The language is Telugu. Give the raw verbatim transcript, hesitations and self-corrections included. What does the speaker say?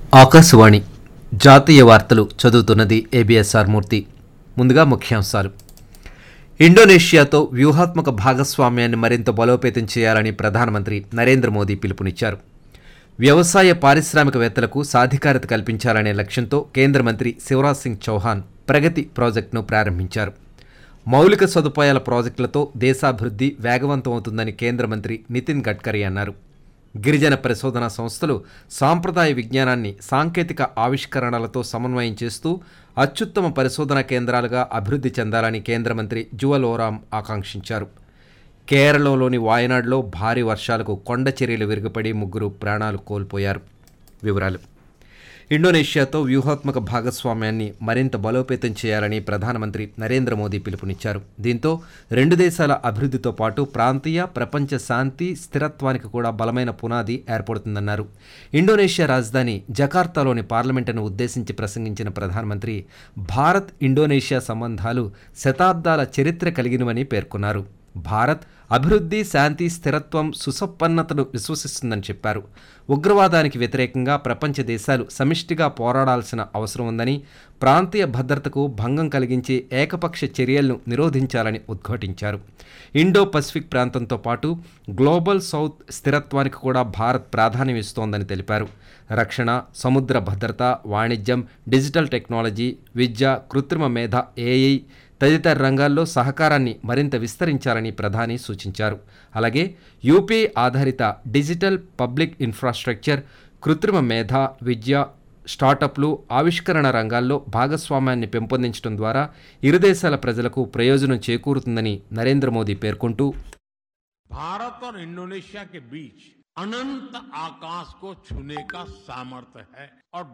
ఆకాశవాణి జాతీయ వార్తలు చదువుతున్నది ఏబిఎస్ఆర్ మూర్తి. ముందుగా ముఖ్యాంశాలు. ఇండోనేషియాతో వ్యూహాత్మక భాగస్వామ్యాన్ని మరింత బలోపేతం చేయాలని ప్రధానమంత్రి నరేంద్ర మోదీ పిలుపునిచ్చారు. వ్యవసాయ పారిశ్రామికవేత్తలకు సాధికారత కల్పించాలనే లక్ష్యంతో కేంద్ర మంత్రి శివరాజ్ సింగ్ చౌహాన్ ప్రగతి ప్రాజెక్టును ప్రారంభించారు. మౌలిక సదుపాయాల ప్రాజెక్టులతో దేశాభివృద్ధి వేగవంతమవుతుందని కేంద్ర మంత్రి నితిన్ గడ్కరీ అన్నారు. గిరిజన పరిశోధనా సంస్థలు సాంప్రదాయ విజ్ఞానాన్ని సాంకేతిక ఆవిష్కరణలతో సమన్వయం చేస్తూ అత్యుత్తమ పరిశోధనా కేంద్రాలుగా అభివృద్ధి చెందాలని కేంద్ర మంత్రి జువల్ ఓరాం ఆకాంక్షించారు. కేరళలోని వాయనాడ్లో భారీ వర్షాలకు కొండ చర్యలు విరిగిపడి ముగ్గురు ప్రాణాలు కోల్పోయారు. వివరాలు. ఇండోనేషియాతో వ్యూహాత్మక భాగస్వామ్యాన్ని మరింత బలోపేతం చేయాలని ప్రధానమంత్రి నరేంద్ర మోదీ పిలుపునిచ్చారు. దీంతో రెండు దేశాల అభివృద్ధితో పాటు ప్రాంతీయ, ప్రపంచ శాంతి, స్థిరత్వానికి కూడా బలమైన పునాది ఏర్పడుతుందన్నారు. ఇండోనేషియా రాజధాని జకార్తాలోని పార్లమెంటును ఉద్దేశించి ప్రసంగించిన ప్రధానమంత్రి భారత్ ఇండోనేషియా సంబంధాలు శతాబ్దాల చరిత్ర కలిగినవని పేర్కొన్నారు. భారత్ అభివృద్ధి, శాంతి, స్థిరత్వం, సుసంపన్నతను విశ్వసిస్తుందని చెప్పారు. ఉగ్రవాదానికి వ్యతిరేకంగా ప్రపంచ దేశాలు సమిష్టిగా పోరాడాల్సిన అవసరం ఉందని, ప్రాంతీయ భద్రతకు భంగం కలిగించే ఏకపక్ష చర్యలను నిరోధించాలని ఉద్ఘాటించారు. ఇండో పసిఫిక్ ప్రాంతంతో పాటు గ్లోబల్ సౌత్ స్థిరత్వానికి కూడా భారత్ ప్రాధాన్యం ఇస్తోందని తెలిపారు. రక్షణ, సముద్ర భద్రత, వాణిజ్యం, డిజిటల్ టెక్నాలజీ, విద్య, కృత్రిమ మేధ, ఏఐ తదితర రంగాల్లో సహకారాన్ని మరింత విస్తరించాలని ప్రధాని సూచించారు. అలాగే యూపీఐ ఆధారిత డిజిటల్ పబ్లిక్ ఇన్ఫ్రాస్ట్రక్చర్, కృత్రిమ మేధ, విద్య, స్టార్టప్లు, ఆవిష్కరణ రంగాల్లో భాగస్వామ్యాన్ని పెంపొందించడం ద్వారా ఇరు దేశాల ప్రజలకు ప్రయోజనం చేకూరుతుందని నరేంద్ర మోదీ పేర్కొంటూ, भारत और इंडोनेशिया के बीच अनंत आकाश को छूने का सामर्थ्य है और